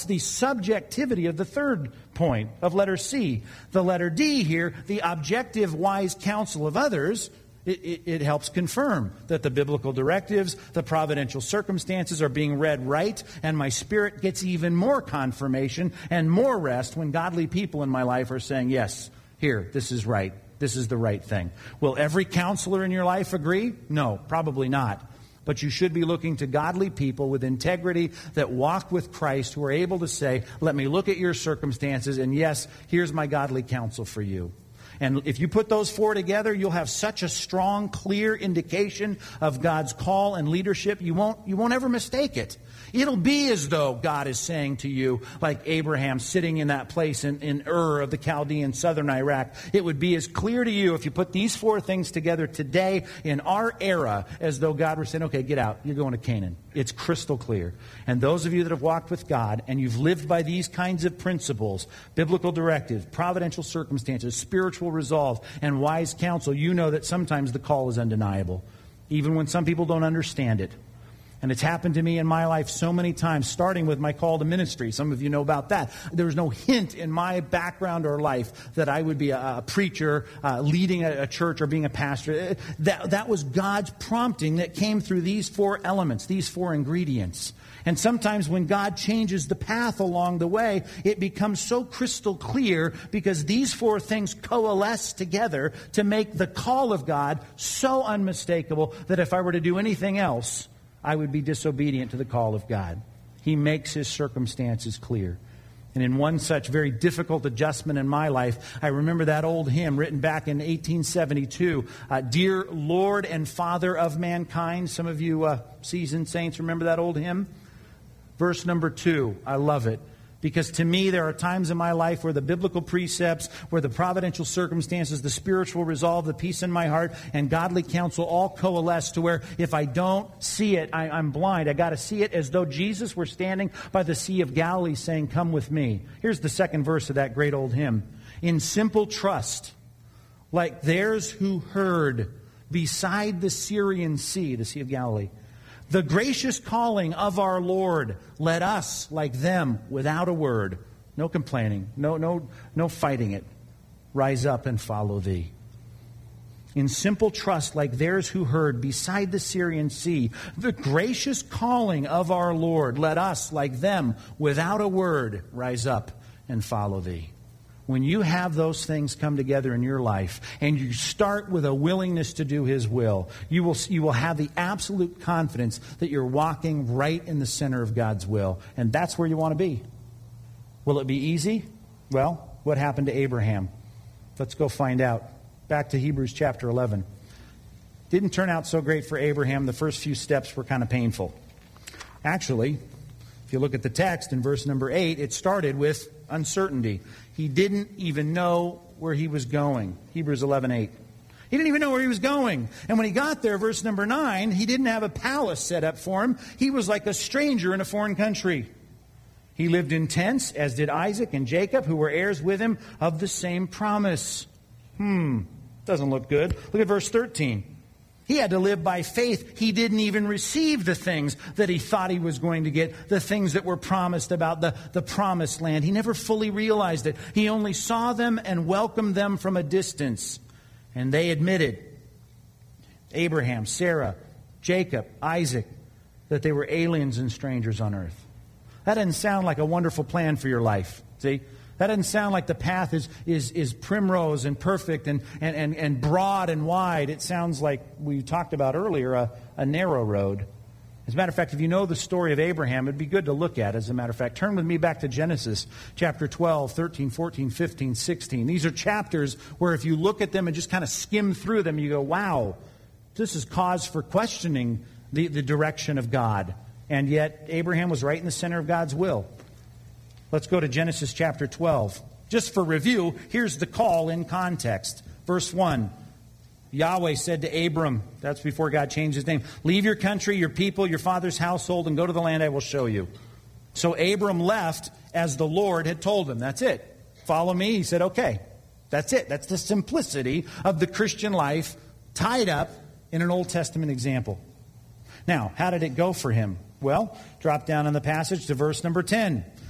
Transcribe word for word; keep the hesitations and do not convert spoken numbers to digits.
Plus the subjectivity of the third point of letter C. The letter D here, the objective wise counsel of others, it, it, it helps confirm that the biblical directives, the providential circumstances are being read right, and my spirit gets even more confirmation and more rest when godly people in my life are saying, yes, here, this is right. This is the right thing. Will every counselor in your life agree? No, probably not. But you should be looking to godly people with integrity that walk with Christ who are able to say, let me look at your circumstances, and yes, here's my godly counsel for you. And if you put those four together, you'll have such a strong, clear indication of God's call and leadership, you won't, you won't ever mistake it. It'll be as though God is saying to you, like Abraham sitting in that place in, in Ur of the Chaldean, southern Iraq. It would be as clear to you if you put these four things together today in our era as though God were saying, okay, get out. You're going to Canaan. It's crystal clear. And those of you that have walked with God and you've lived by these kinds of principles, biblical directives, providential circumstances, spiritual resolve, and wise counsel, you know that sometimes the call is undeniable, even when some people don't understand it. And it's happened to me in my life so many times, starting with my call to ministry. Some of you know about that. There was no hint in my background or life that I would be a, a preacher, uh, leading a, a church, or being a pastor. That, that was God's prompting that came through these four elements, these four ingredients. And sometimes when God changes the path along the way, it becomes so crystal clear because these four things coalesce together to make the call of God so unmistakable that if I were to do anything else, I would be disobedient to the call of God. He makes His circumstances clear. And in one such very difficult adjustment in my life, I remember that old hymn written back in eighteen seventy-two, uh, Dear Lord and Father of Mankind. Some of you uh, seasoned saints remember that old hymn? Verse number two, I love it. Because to me, there are times in my life where the biblical precepts, where the providential circumstances, the spiritual resolve, the peace in my heart, and godly counsel all coalesce to where if I don't see it, I, I'm blind. I got to see it as though Jesus were standing by the Sea of Galilee saying, come with me. Here's the second verse of that great old hymn. In simple trust, like theirs who heard beside the Syrian Sea, the Sea of Galilee, the gracious calling of our Lord, let us, like them, without a word, no complaining, no, no, no fighting it, rise up and follow thee. In simple trust, like theirs who heard beside the Syrian Sea, the gracious calling of our Lord, let us, like them, without a word, rise up and follow thee. When you have those things come together in your life and you start with a willingness to do His will, you will, you will have the absolute confidence that you're walking right in the center of God's will. And that's where you want to be. Will it be easy? Well, what happened to Abraham? Let's go find out. Back to Hebrews chapter eleven. Didn't turn out so great for Abraham. The first few steps were kind of painful. Actually, if you look at the text in verse number eight, it started with uncertainty. He didn't even know where he was going. Hebrews eleven eight. He didn't even know where he was going. And when he got there, verse number nine, he didn't have a palace set up for him. He was like a stranger in a foreign country. He lived in tents, as did Isaac and Jacob, who were heirs with him of the same promise. Hmm, doesn't look good. Look at verse thirteen. He had to live by faith. He didn't even receive the things that he thought he was going to get, the things that were promised about the, the promised land. He never fully realized it. He only saw them and welcomed them from a distance. And they admitted, Abraham, Sarah, Jacob, Isaac, that they were aliens and strangers on earth. That doesn't sound like a wonderful plan for your life. See? That doesn't sound like the path is is is primrose and perfect and, and, and, and broad and wide. It sounds like we talked about earlier, a, a narrow road. As a matter of fact, if you know the story of Abraham, it'd be good to look at, as a matter of fact. Turn with me back to Genesis chapter twelve, thirteen, fourteen, fifteen, sixteen. These are chapters where if you look at them and just kind of skim through them, you go, wow, this is cause for questioning the, the direction of God. And yet, Abraham was right in the center of God's will. Let's go to Genesis chapter twelve. Just for review, here's the call in context. Verse one, Yahweh said to Abram, that's before God changed his name, leave your country, your people, your father's household, and go to the land I will show you. So Abram left as the Lord had told him. That's it. Follow me. He said, okay. That's it. That's the simplicity of the Christian life tied up in an Old Testament example. Now, how did it go for him? Well, drop down in the passage to verse number ten.